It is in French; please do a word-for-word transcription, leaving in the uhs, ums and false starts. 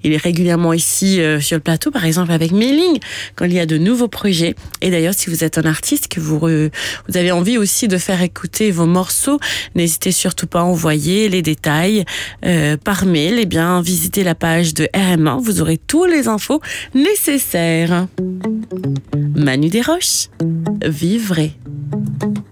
Il est régulièrement ici euh, sur le plateau, par exemple avec Mailing, quand il y a de nouveaux projets. Et d'ailleurs, si vous êtes un artiste, que vous, re, vous avez envie aussi de faire écouter vos morceaux, n'hésitez surtout pas à envoyer les détails euh, par mail. Eh bien, visitez la page de R M un, vous aurez toutes les infos nécessaires. Manu Desroches, vive vrai.